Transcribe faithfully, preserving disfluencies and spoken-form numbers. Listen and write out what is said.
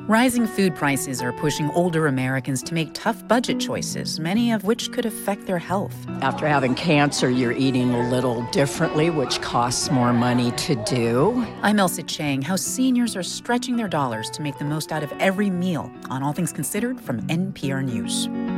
Rising food prices are pushing older Americans to make tough budget choices, many of which could affect their health. After having cancer, you're eating a little differently, which costs more money to do. I'm Elsa Chang. How seniors are stretching their dollars to make the most out of every meal on All Things Considered from N P R News.